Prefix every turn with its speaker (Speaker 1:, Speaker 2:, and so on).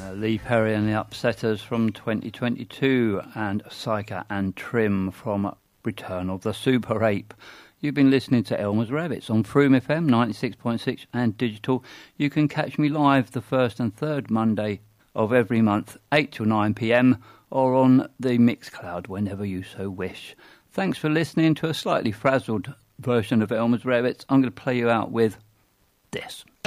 Speaker 1: Lee Perry and the Upsetters from 2022 and Psycha and Trim from Return of the Super Ape. You've been listening to Elmer's Rabbits on Froome FM 96.6 and digital. You can catch me live the first and third Monday of every month, 8 till 9 p.m, or on the Mixcloud whenever you so wish. Thanks for listening to a slightly frazzled version of Elmer's Rabbits. I'm going to play you out with this.